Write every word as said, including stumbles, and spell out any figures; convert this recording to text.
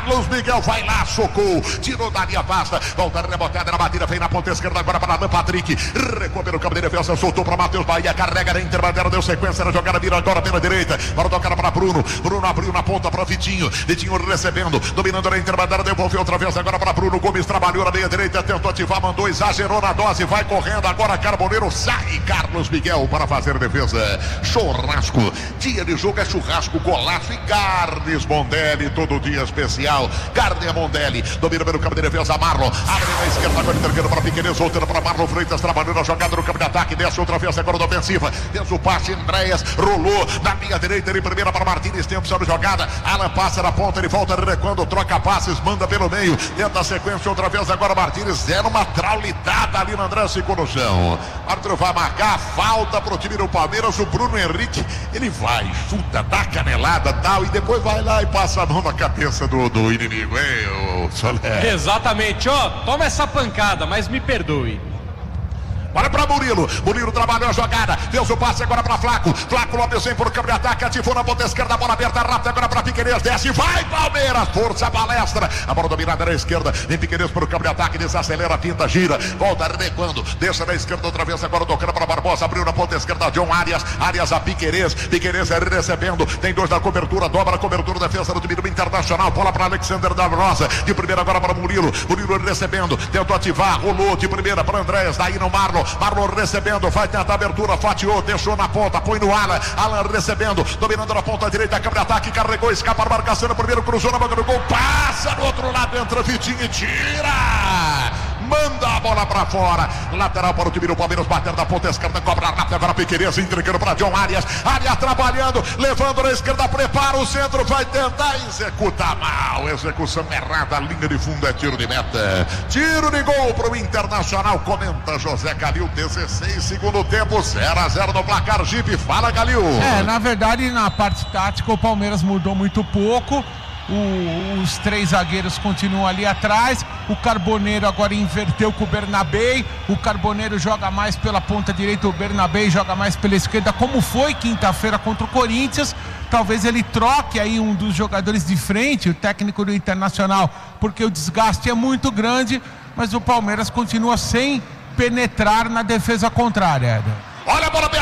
Carlos Miguel vai lá, socou, tirou da linha vasta, volta rebotada na batida, vem na ponta esquerda agora para Alan Patrick, recuou pelo campo de defesa, soltou para Matheus Bahia, carrega na interbandeira, deu sequência na jogada, vira agora pela direita, para tocar para Bruno, Bruno abriu na ponta para Vitinho, Vitinho recebendo, dominando na interbandeira, devolveu outra vez agora para Bruno Gomes, trabalhou na meia direita, tentou ativar, mandou, exagerou na dose, vai correndo, agora Carboneiro sai, Carlos Miguel para fazer defesa, churrasco, dia de jogo é churrasco, golaço e carnes Mondelli, todo dia especial, carne Mondelli, domina pelo campo de defesa, Marlon, abre na esquerda, agora entregando para Piqueires, voltando para Marlon Freitas, trabalhando a jogada no campo de ataque, desce outra vez agora da ofensiva, desce o passe, Andréas, rolou, na linha direita, ele primeira para Martínez, tem opção de jogada, Alan passa na ponta, ele volta recuando, troca passes, manda pelo meio, tenta a sequência outra vez agora Martínez, zero uma traulitada ali no André, ficou no chão, o árbitro vai marcar, falta pro time do Palmeiras, o Bruno Henrique, ele vai, chuta, dá canelada, tal, e depois vai lá e passa a mão na cabeça do, do inimigo, hein, o Soler? Exatamente, ó, toma essa pancada, mas me perdoe. Olha para Murilo, Murilo trabalhou a jogada, fez o passe agora para Flaco, Flaco Lopes vem por campo de ataque, ativou na ponta esquerda, a bola aberta rápida agora para Piqueires, desce, vai Palmeiras, força palestra, a bola dominada na esquerda, vem Piqueires por campo de ataque, desacelera, pinta, gira, volta recuando, deixa na esquerda outra vez agora tocando para Barbosa, abriu na ponta esquerda, John Arias, Arias a Piqueires, Piqueires recebendo, tem dois na cobertura, dobra a cobertura, defesa do time do Internacional, bola para Alexander da Rosa, de primeira agora para Murilo, Murilo recebendo, tentou ativar, rolou de primeira para Andréas, daí no Marlon, Marlon recebendo, vai tentar a abertura, fatiou, deixou na ponta, põe no Alan, Alan recebendo, dominando na ponta direita, câmera de ataque, carregou, escapa a marcação, primeiro cruzou na boca do gol, passa do outro lado, entra Vitinho e tira! Manda a bola pra fora, lateral para o time do Palmeiras, batendo da ponta esquerda, cobra rápida, agora Piqueires entregando para John Arias, Arias trabalhando, levando na esquerda, prepara o centro, vai tentar, executa mal, execução errada, linha de fundo é tiro de meta, tiro de gol para o Internacional, comenta José Calil, dezesseis segundo tempo, zero a zero no placar, Jeep, fala Calil. É, na verdade na parte tática o Palmeiras mudou muito pouco. O, os três zagueiros continuam ali atrás, o Carboneiro agora inverteu com o Bernabei, o Carboneiro joga mais pela ponta direita, o Bernabei joga mais pela esquerda, como foi quinta-feira contra o Corinthians. Talvez ele troque aí um dos jogadores de frente, o técnico do Internacional, porque o desgaste é muito grande, mas o Palmeiras continua sem penetrar na defesa contrária, Éder. Olha a bola